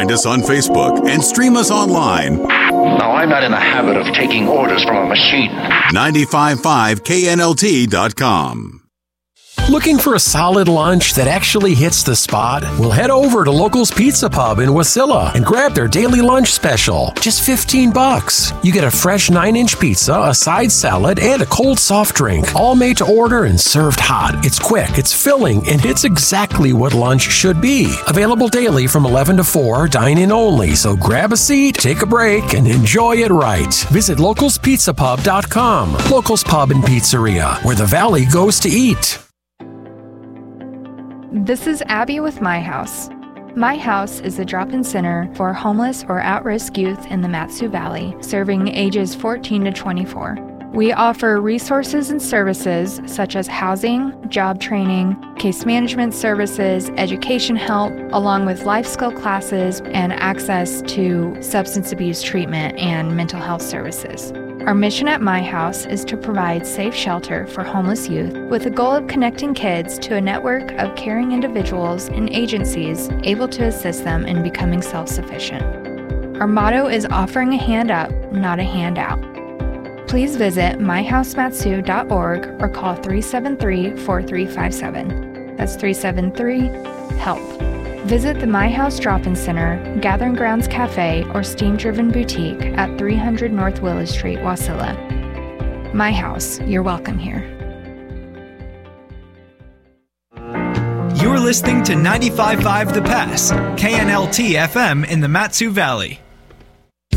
Find us on Facebook and stream us online. Now, I'm not in the habit of taking orders from a machine. 955knlt.com. Looking for a solid lunch that actually hits the spot? Well, head over to Locals Pizza Pub in Wasilla and grab their daily lunch special. Just $15. You get a fresh 9-inch pizza, a side salad, and a cold soft drink. All made to order and served hot. It's quick, it's filling, and it's exactly what lunch should be. Available daily from 11 to 4, dine-in only. So grab a seat, take a break, and enjoy it right. Visit localspizzapub.com. Locals Pub and Pizzeria, where the Valley goes to eat. This is Abby with My House. My House is a drop-in center for homeless or at-risk youth in the Mat-Su Valley, serving ages 14 to 24. We offer resources and services such as housing, job training, case management services, education help, along with life skill classes and access to substance abuse treatment and mental health services. Our mission at My House is to provide safe shelter for homeless youth with the goal of connecting kids to a network of caring individuals and agencies able to assist them in becoming self-sufficient. Our motto is offering a hand up, not a handout. Please visit myhousematsu.org or call 373-4357. That's 373-HELP. Visit the My House Drop-In Center, Gathering Grounds Cafe, or Steam Driven Boutique at 300 North Willis Street, Wasilla. My House, you're welcome here. You're listening to 95.5 The Pass, KNLT FM in the Mat-Su Valley.